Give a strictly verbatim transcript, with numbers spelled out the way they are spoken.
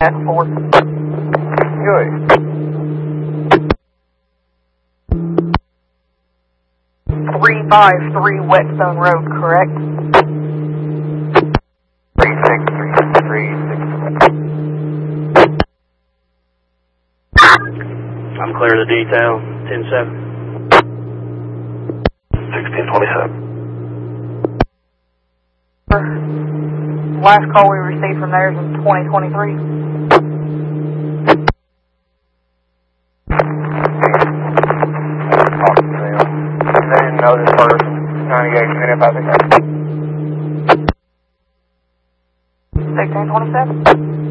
four. Good. three five three Whetstone Road, correct? three six three three six. I'm clear to detail, ten seven. sixteen twenty-seven. Last call we received from theirs was twenty twenty-three. Talk to them. They didn't know this person. ninety-eight minute about the sixteen twenty-seven.